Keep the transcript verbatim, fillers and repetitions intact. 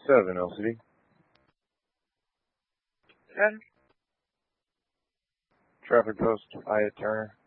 seven, L C D. ten. Traffic post, Hyatt Turner.